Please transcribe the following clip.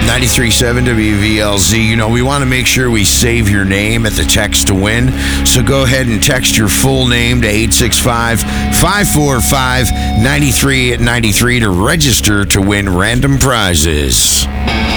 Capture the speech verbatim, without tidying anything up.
ninety-three point seven W V L Z. You know, we want to make sure we save your name at the text to win. So go ahead and text your full name to eight six five, five four five, nine three nine three to register to win random prizes.